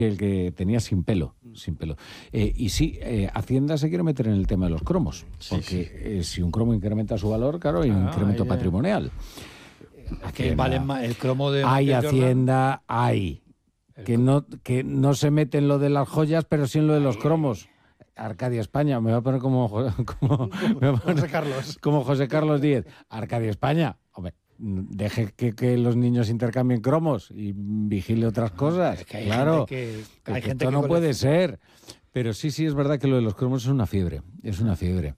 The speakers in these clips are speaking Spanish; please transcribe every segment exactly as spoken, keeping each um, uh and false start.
el que tenía sin pelo, sin pelo. Eh, y sí, eh, Hacienda se quiere meter en el tema de los cromos, porque sí, sí. Eh, si un cromo incrementa su valor, claro, hay un ah, incremento yeah. patrimonial. Que vale más el cromo de hay Michael Hacienda, hay. Que no, que no se mete en lo de las joyas, pero sí en lo de los cromos. Arcadia España, me va a poner como, como, me va a poner, José Carlos. Como José Carlos Díez. Arcadia España, hombre. Deje que, que los niños intercambien cromos y vigile otras cosas. Es que hay claro, gente que, hay hay que gente esto que no puede ser. Pero sí, sí, es verdad que lo de los cromos es una fiebre. Es una fiebre.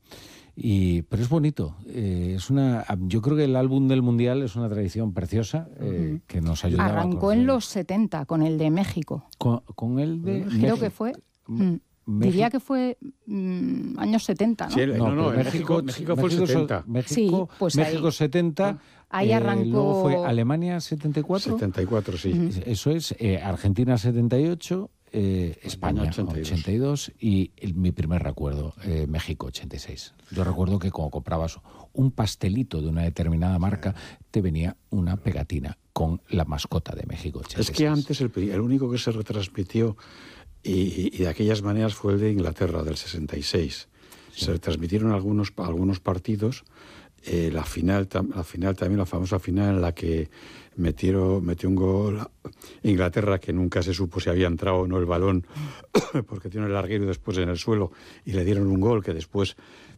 Y, pero es bonito. Eh, es una, yo creo que el álbum del Mundial es una tradición preciosa eh, uh-huh. que nos ayuda. Arrancó en los setenta con el de México. Con, con el de Creo México. que fue... Mm. México. Diría que fue mmm, años setenta, ¿no? Sí, no, no, no México, México, México fue el setenta. México, sí, pues México ahí, setenta. Ahí eh, arrancó... Luego fue Alemania setenta y cuatro. setenta y cuatro, sí. Uh-huh. Eso es, eh, Argentina setenta y ocho, eh, España ochenta y dos. ochenta y dos y el, mi primer recuerdo, eh, México ochenta y seis. Yo recuerdo que cuando comprabas un pastelito de una determinada marca, te venía una pegatina con la mascota de México ochenta y seis. Es que antes el, el único que se retransmitió Y, y de aquellas maneras fue el de Inglaterra, del sesenta y seis. Sí. Se transmitieron algunos, algunos partidos, eh, la, final, la final también, la famosa final en la que metieron, metió un gol Inglaterra, que nunca se supo si había entrado o no el balón, porque tiene el larguero después en el suelo, y le dieron un gol que después...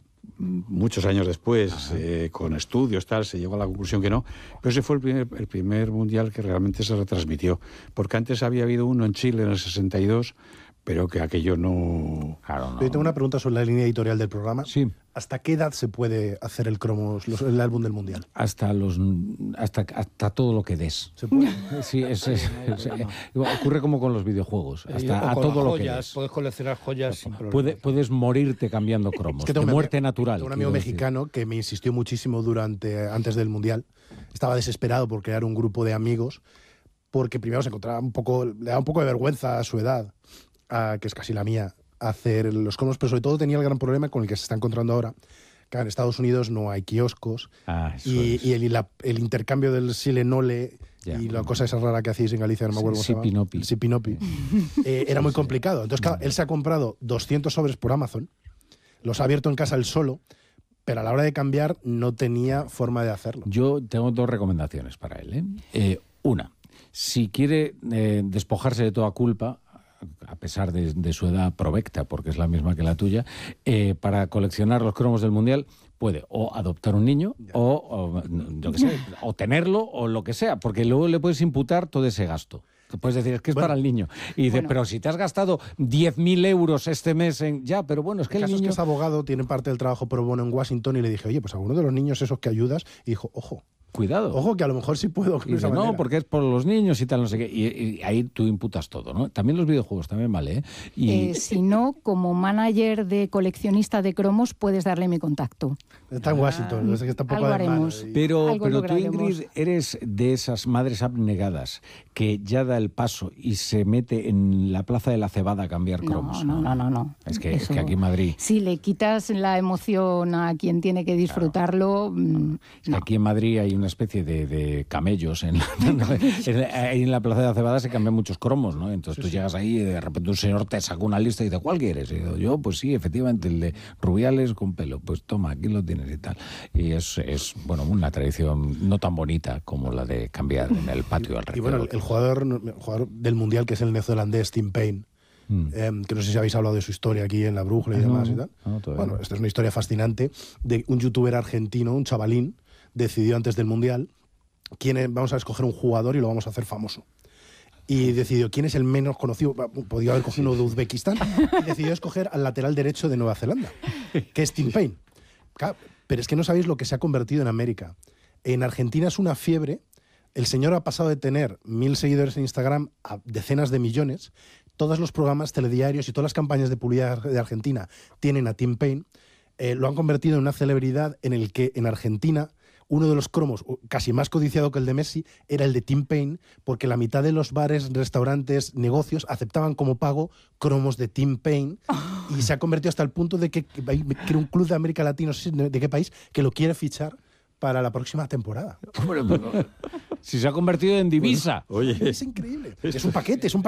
muchos años después, eh, con estudios, tal, se llegó a la conclusión que no, pero ese fue el primer, el primer mundial que realmente se retransmitió, porque antes había habido uno en Chile en el sesenta y dos, pero que aquello no... Claro, no. Yo tengo una pregunta sobre la línea editorial del programa. Sí. ¿Hasta qué edad se puede hacer el cromos, los, el álbum del mundial? Hasta los hasta, hasta todo lo que des. ¿Se puede? Sí, es, es, es, es, ocurre como con los videojuegos. Hasta a todo lo que des. Puedes coleccionar joyas sin problema. Puede, puedes morirte cambiando cromos. Es que de muerte natural. Tengo un amigo mexicano decir. que me insistió muchísimo durante antes del mundial. Estaba desesperado por crear un grupo de amigos porque primero se encontraba un poco, le daba un poco de vergüenza a su edad, a, que es casi la mía, hacer los cromos, pero sobre todo tenía el gran problema con el que se está encontrando ahora, que en Estados Unidos no hay kioscos ah, y, y el, la, el intercambio del sile-nole ya, y la cosa esa rara que hacéis en Galicia, no me acuerdo sí, cómo se llama, el sipinopi, eh, era muy complicado. Entonces, claro, él se ha comprado doscientos sobres por Amazon, los ha abierto en casa él solo, pero a la hora de cambiar no tenía forma de hacerlo. Yo tengo dos recomendaciones para él. ¿eh? Eh, una, si quiere eh, despojarse de toda culpa, a pesar de, de su edad provecta, porque es la misma que la tuya, eh, para coleccionar los cromos del Mundial, puede o adoptar un niño o, o, yo qué sé, o tenerlo o lo que sea, porque luego le puedes imputar todo ese gasto. Te puedes decir, es que es bueno, para el niño. Y dice, bueno, pero si te has gastado diez mil euros este mes en... Ya, pero bueno, es que el, el caso niño... es que es abogado, tiene parte del trabajo pro bono en Washington y le dije, oye, pues a uno de los niños esos que ayudas, y dijo, ojo, cuidado. Ojo, que a lo mejor sí puedo. Y dice, no, porque es por los niños y tal, no sé qué. Y, y ahí tú imputas todo, ¿no? También los videojuegos, también vale, ¿eh? Y... Eh, si no, como manager de coleccionista de cromos, puedes darle mi contacto. Está en Washington, ah, que está poco algo haremos. Y... Pero, pero tú, Ingrid, eres de esas madres abnegadas que ya da el paso y se mete en la Plaza de la Cebada a cambiar cromos. No, no, no, no. no. Es, que, es que aquí en Madrid... Si le quitas la emoción a quien tiene que disfrutarlo... Claro. Es que no. Aquí en Madrid hay una especie de, de camellos. En la, en, la, en la Plaza de la Cebada se cambian muchos cromos, ¿no? Entonces sí, tú sí. llegas ahí y de repente un señor te saca una lista y dice, ¿cuál quieres? Y digo, yo, pues sí, efectivamente, el de Rubiales con pelo. Pues toma, aquí lo tienes y tal. Y es, es bueno, una tradición no tan bonita como la de cambiar en el patio al recreo. Y bueno, el, el, jugador, el jugador del Mundial, que es el neozelandés Tim Payne, Mm. Eh, que no sé si habéis hablado de su historia aquí en La Brújula y no, demás y tal. No, bueno, no. Esta es una historia fascinante de un youtuber argentino, un chavalín, decidió antes del Mundial, quién es, vamos a escoger un jugador y lo vamos a hacer famoso. Y decidió quién es el menos conocido, podía haber cogido uno de Uzbekistán, y decidió escoger al lateral derecho de Nueva Zelanda, que es Tim Payne. Claro, pero es que no sabéis lo que se ha convertido en América. En Argentina es una fiebre. El señor ha pasado de tener mil seguidores en Instagram a decenas de millones. Todos los programas telediarios y todas las campañas de publicidad de Argentina tienen a Tim Payne. Eh, lo han convertido en una celebridad en el que en Argentina uno de los cromos casi más codiciado que el de Messi era el de Tim Payne, porque la mitad de los bares, restaurantes, negocios aceptaban como pago cromos de Tim Payne y se ha convertido hasta el punto de que, que, que un club de América Latina, no sé de qué país, que lo quiere fichar para la próxima temporada. Bueno, pero, si se ha convertido en divisa. Oye. Es increíble. Es un paquete, es un paquete.